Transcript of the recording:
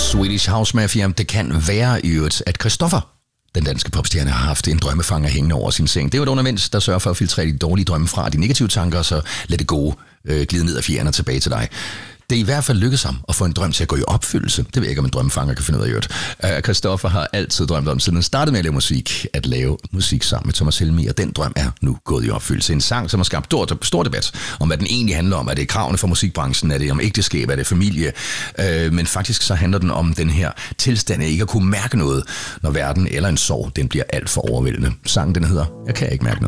Swedish House Mafia. Det kan være i øvrigt, at Christoffer, den danske popstjerne, har haft en drømmefanger hængende over sin seng. Det er jo et undervendt, der sørger for at filtrere de dårlige drømme fra de negative tanker, og så lad det gode glide ned af fjerne tilbage til dig. Det er i hvert fald lykkedes ham at få en drøm til at gå i opfyldelse. Det ved jeg ikke, om en drømmefanger kan finde ud af i øvrigt. Christoffer har altid drømt om, siden han startede med at lave musik, at lave musik sammen med Thomas Helmig, og den drøm er nu gået i opfyldelse. En sang, som har skabt stor debat om, hvad den egentlig handler om. Er det kravene for musikbranchen? Er det om ægteskab? Er det familie? Men faktisk så handler den om den her tilstand af ikke at kunne mærke noget, når verden eller en sorg, den bliver alt for overvældende. Sangen, den hedder Jeg kan ikke mærke noget.